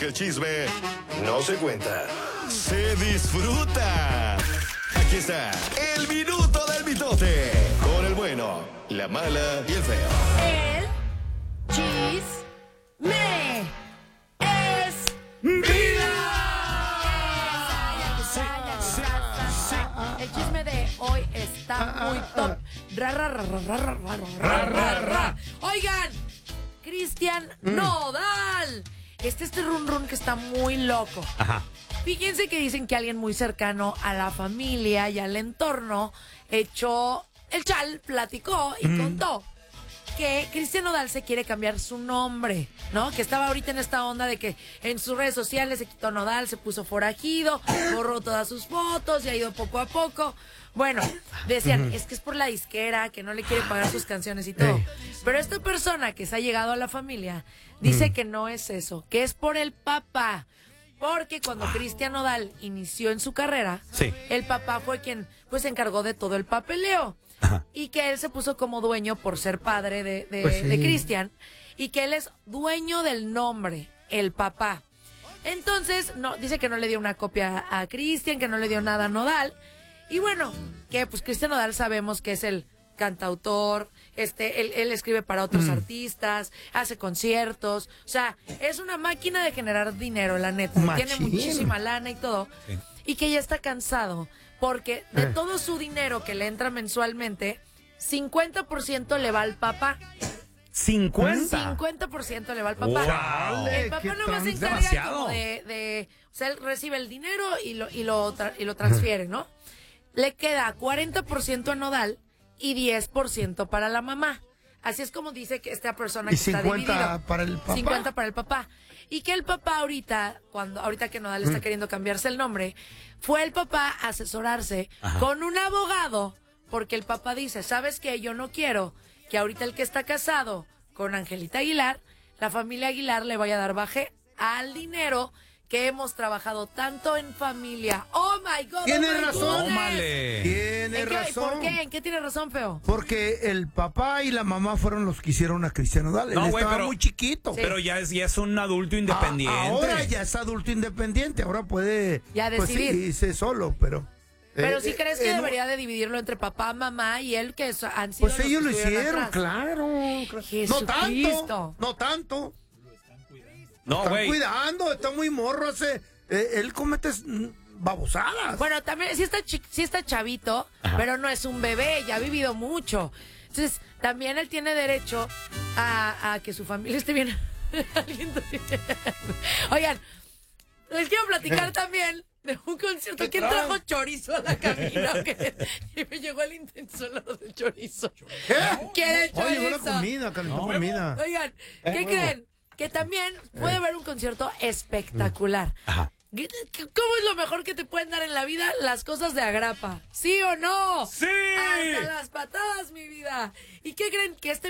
porque el chisme no se cuenta, se disfruta. Aquí está el minuto del mitote con el bueno, la mala y el feo. El chisme es ¡Vida! el chisme de hoy está muy top. Ra. Oigan, Cristian Nodal. Este run run que está muy loco. Ajá. Fíjense que dicen que alguien muy cercano a la familia y al entorno echó el chal, platicó y contó que Cristian Nodal se quiere cambiar su nombre, ¿no? Que estaba ahorita en esta onda de que en sus redes sociales se quitó Nodal, se puso forajido, borró todas sus fotos y ha ido poco a poco. Bueno, decían, es que es por la disquera, que no le quiere pagar sus canciones y todo. Pero esta persona que se ha llegado a la familia dice que no es eso, que es por el papá. Porque cuando Cristian Nodal inició en su carrera, Sí. el papá fue quien pues se encargó de todo el papeleo. Ajá. Y que él se puso como dueño por ser padre de Pues sí. Cristian. Y que él es dueño del nombre, el papá. Entonces, no, dice que no le dio una copia a Cristian, que no le dio nada a Nodal. Y bueno, que pues Cristian Nodal sabemos que es el cantautor, él escribe para otros artistas, hace conciertos, o sea, es una máquina de generar dinero, la neta, Machín. tiene muchísima lana y todo, Sí. y que ya está cansado, porque de todo su dinero que le entra mensualmente, 50% le va al papá. 50. 50% le va al papá. Wow. El papá ¿Qué nomás se tan encarga demasiado? como o sea, él recibe el dinero y lo transfiere, ¿no? Le queda 40% a Nodal y 10% para la mamá. Así es como dice que esta persona que Y está 50 dividido. para el papá. 50 para el papá. Y que el papá ahorita que Nodal está queriendo cambiarse el nombre, fue el papá a asesorarse con un abogado, porque el papá dice, ¿sabes qué? Yo no quiero que ahorita el que está casado con Angelita Aguilar, la familia Aguilar le vaya a dar baje al dinero que hemos trabajado tanto en familia. ¡Oh, my God! Tiene oh my razón. goodness. Tómale. Tiene ¿En qué? razón. ¿Por qué? ¿En qué tiene razón, feo? Porque el papá y la mamá fueron los que hicieron a Cristian Nodal. Él No, güey, estaba pero- muy chiquito. Sí. Pero ya es un adulto independiente. Ahora ya es adulto independiente. Ahora puede Ya pues, decidir. sí, irse solo, pero... Pero si crees que no, debería de dividirlo entre papá, mamá y él, que han sido Pues los ellos que lo estuvieron hicieron, atrás. claro. No tanto, Jesucristo. no tanto. No, Están güey. cuidando, está muy morro. Él comete babosadas. Bueno, también sí está chavito, pero no es un bebé, ya ha vivido mucho. Entonces, también él tiene derecho a que su familia esté bien. Oigan, les quiero platicar también de un concierto. ¿Quién trajo chorizo a la cabina? Y me llegó el intenso lado del chorizo. ¿Qué? ¿Quiere Oye, llegó la chorizo? comida, calentó comida. Oigan, ¿qué creen? Que también puede haber un concierto espectacular. Ajá. ¿Cómo es lo mejor que te pueden dar en la vida? Las cosas de agrapa. ¿Sí o no? ¡Sí! Hasta las patadas, mi vida. ¿Y qué creen? Que este